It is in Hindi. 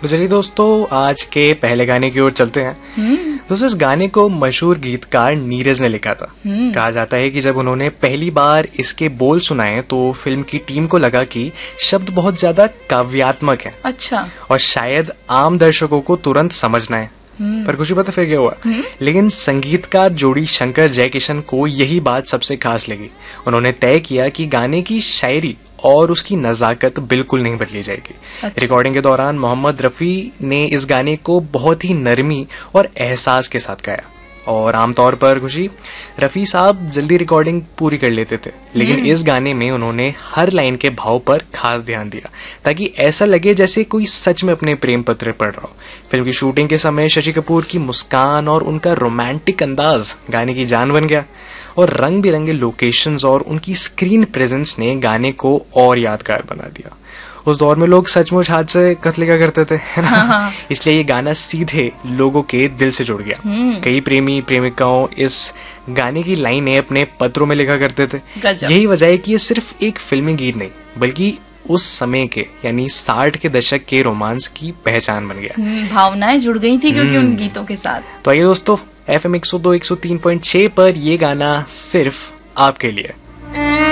तो चलिए दोस्तों, आज के पहले गाने की ओर चलते हैं। दोस्तों, इस गाने को मशहूर गीतकार नीरज ने लिखा था। कहा जाता है कि जब उन्होंने पहली बार इसके बोल सुनाए तो फिल्म की टीम को लगा कि शब्द बहुत ज्यादा काव्यात्मक है। अच्छा। और शायद आम दर्शकों को तुरंत समझना है। पर कुछ पता फिर क्या हुआ। लेकिन संगीतकार जोड़ी शंकर जयकिशन को यही बात सबसे खास लगी। उन्होंने तय किया कि गाने की शायरी और उसकी नजाकत बिल्कुल नहीं बदली जाएगी। अच्छा। रिकॉर्डिंग के दौरान मोहम्मद रफी ने इस गाने को बहुत ही नरमी और एहसास के साथ गाया। और आमतौर पर खुशी रफी साहब जल्दी रिकॉर्डिंग पूरी कर लेते थे, लेकिन इस गाने में उन्होंने हर लाइन के भाव पर खास ध्यान दिया ताकि ऐसा लगे जैसे कोई सच में अपने प्रेम पत्र पढ़ रहा हो। फिल्म की शूटिंग के समय शशि कपूर की मुस्कान और उनका रोमांटिक अंदाज गाने की जान बन गया। और रंग बिरंगे लोकेशंस और उनकी स्क्रीन प्रेजेंस ने गाने को और यादगार बना दिया। उस दौर में लोग सचमुच हाथ से खत लिखा करते थे, है ना? हाँ। इसलिए ये गाना सीधे लोगों के दिल से जुड़ गया। कई प्रेमी प्रेमिकाओं इस गाने की लाइनें अपने पत्रों में लिखा करते थे। यही वजह है कि ये सिर्फ एक फिल्मी गीत नहीं बल्कि उस समय के यानी 60 के दशक के रोमांस की पहचान बन गया। भावनाएं जुड़ गई थी क्योंकि उन गीतों के साथ। तो आइए दोस्तों, FM 102 103.6 पर ये गाना सिर्फ आपके लिए।